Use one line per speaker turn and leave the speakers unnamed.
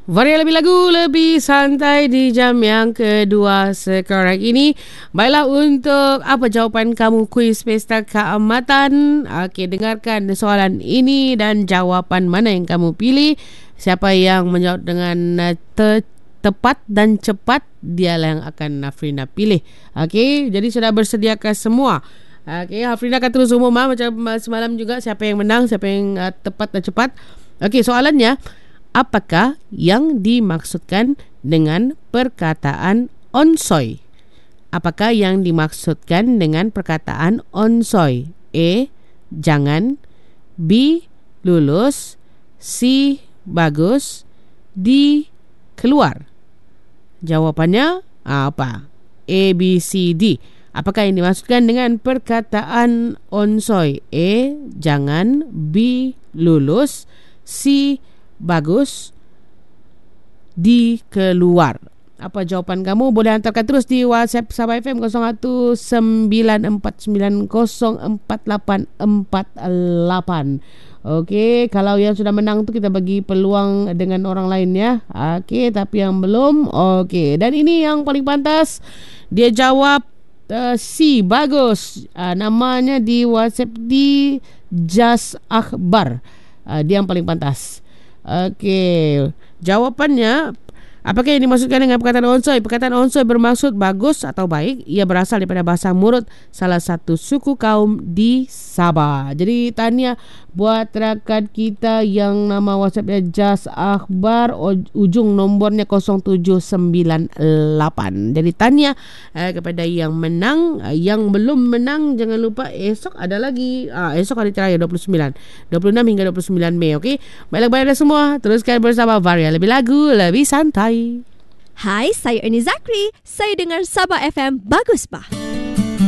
Varia lebih lagu, lebih santai di jam yang kedua sekarang ini. Baiklah, untuk apa jawapan kamu kuis Pesta Keamatan? Okey, dengarkan soalan ini dan jawapan mana yang kamu pilih. Siapa yang menjawab dengan tepat dan cepat, dialah yang akan Afrina pilih. Okey, jadi sudah bersediakah semua? Okey, Afrina akan terus umum macam semalam juga, siapa yang menang, siapa yang tepat dan cepat. Okey, soalannya, apakah yang dimaksudkan dengan perkataan onsoy? Apakah yang dimaksudkan dengan perkataan onsoy? A. Jangan. B. Lulus. C. Bagus. D. Keluar. Jawapannya apa? A, B, C, D. Apakah yang dimaksudkan dengan perkataan onsoy? A. Jangan. B. Lulus. C. Bagus. D. Keluar. Apa jawapan kamu? Boleh hantarkan terus di WhatsApp Sabah FM 0199904848. Okey, kalau yang sudah menang tu kita bagi peluang dengan orang lain ya. Okey, tapi yang belum, okey. Dan ini yang paling pantas, dia jawab C. Bagus. Namanya di WhatsApp di Jas Akbar. Dia yang paling pantas. Okey, jawapannya, apakah yang dimaksudkan dengan perkataan onsoy? Perkataan onsoy bermaksud bagus atau baik. Ia berasal daripada bahasa Murut, salah satu suku kaum di Sabah. Jadi tahniah buat rakan kita yang nama WhatsAppnya Jas Akbar, ujung nombornya 0798. Jadi tahniah kepada yang menang. Yang belum menang, jangan lupa esok ada lagi. Esok hari terakhir 26 hingga 29 Mei. Okey, baiklah semua, teruskan bersama Varia Lebih Lagu, Lebih Santai.
Hai, saya Ernie Zakri. Saya dengar Sabah FM Bagus Bah.